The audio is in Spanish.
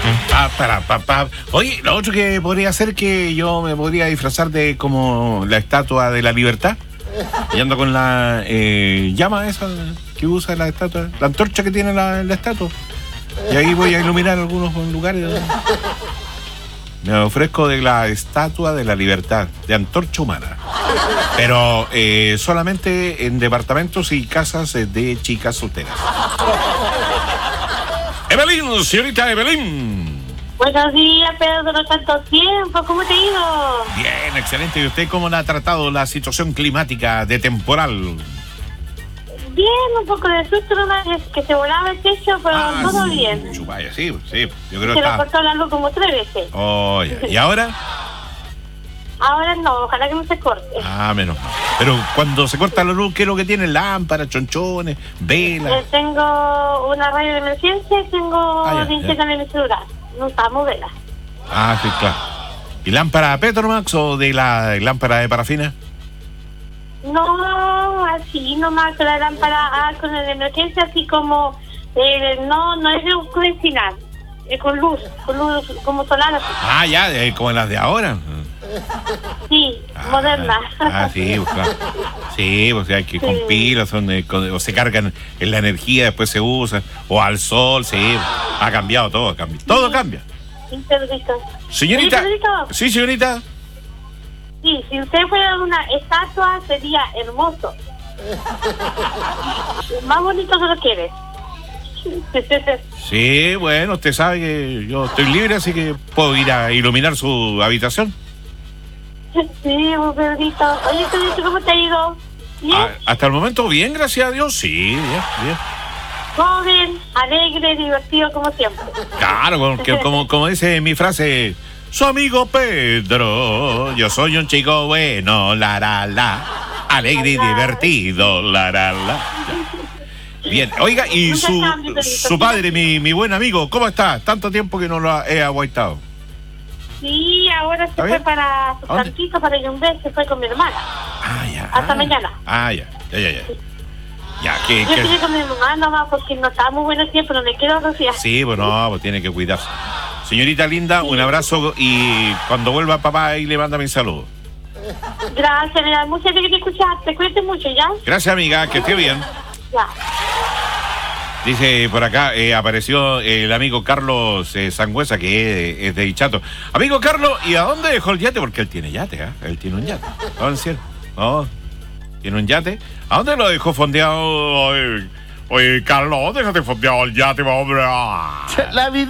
Oye, lo otro que podría hacer que yo me podría disfrazar de como la Estatua de la Libertad. Y ando con la llama esa que usa la estatua, la antorcha que tiene la estatua. Y ahí voy a iluminar algunos lugares. Me ofrezco de la Estatua de la Libertad, de antorcha humana. Pero solamente en departamentos y casas de chicas solteras. Evelyn, señorita Evelyn. Buenos días, Pedro, no tanto tiempo, ¿cómo te ha ido? Bien, excelente. ¿Y usted cómo la ha tratado la situación climática de temporal? Bien, un poco de susto nomás, que se volaba el techo, pero todo bien. Chupaya, sí, yo creo Se que lo cortó la luz como 3 veces. Oh, ya. ¿Y ahora? Ahora no, ojalá que no se corte. Menos mal. Pero cuando se corta la luz, ¿qué es lo que tiene? Lámparas, chonchones, velas. Tengo una radio de emergencia y tengo linterna en mi celular. No usamos velas. Sí, claro. ¿Y lámpara Petromax o de la lámpara de parafina? No, así nomás, con la lámpara con la de emergencia, así como, no es de convencional, con luz como solar. Así. Ya, como las de ahora. Sí, moderna. Sí, pues, claro. Sí, pues hay que con pilas, o se cargan en la energía, después se usan, o al sol, sí. Ha cambiado todo, todo cambia. Señorita. Sí, señorita. Sí, si usted fuera una estatua sería hermoso. Más bonito que lo quiere. Sí, bueno, usted sabe que yo estoy libre, así que puedo ir a iluminar su habitación. Sí, Pedrito. Oye, ¿cómo te ha ido? ¿Bien? Hasta el momento bien, gracias a Dios. Sí, bien. Joven, alegre, divertido como siempre. Claro, porque como dice mi frase, su amigo Pedro, yo soy un chico bueno, la, alegre y divertido, la. Bien, oiga, y su padre, mi buen amigo, ¿cómo está? Tanto tiempo que no lo he aguantado. Sí, ahora se fue para su tranquito, para Yumbé, se fue con mi hermana. Ya. Hasta mañana. Ya, yo estoy con mi mamá nomás porque no estaba muy bueno el tiempo, no me quiero rociar. Sí, pues tiene que cuidarse. Señorita linda, un abrazo y cuando vuelva papá ahí le manda mi saludo. Gracias, me da mucha gente que te escuchaste, cuídate mucho, ¿ya? Gracias, amiga, que esté bien. Ya. Dice por acá, apareció el amigo Carlos Sangüesa, que es de Ichato. Amigo Carlos, ¿y a dónde dejó el yate? Porque él tiene yate, él tiene un yate. ¿No, en serio? No, tiene un yate. ¿A dónde lo dejó fondeado? Oye, Carlos, déjate fondeado el yate, hombre.